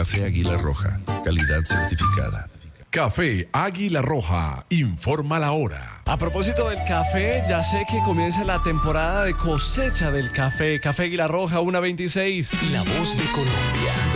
Café Águila Roja, calidad certificada. Café Águila Roja, informa la hora. A propósito del café, ya sé que comienza la temporada de cosecha del café. Café Águila Roja, 1:26. La voz de Colombia.